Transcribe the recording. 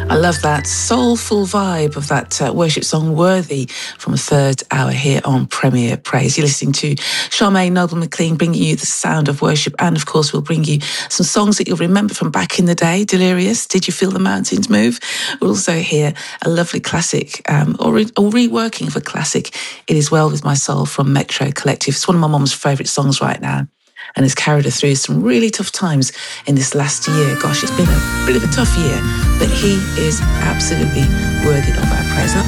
I love that soulful vibe of that worship song, Worthy, from third hour here on Premier Praise. You're listening to Charmaine Noble-McLean bringing you the sound of worship, and of course we'll bring you some songs that you'll remember from back in the day. Delirious, Did You Feel the Mountains Move? We'll also hear a lovely classic, or reworking of a classic, It Is Well With My Soul from Metro Collective. It's one of my mum's favourite songs right now, and has carried her through some really tough times in this last year. Gosh, it's been a bit of a tough year, but he is absolutely worthy of our praise.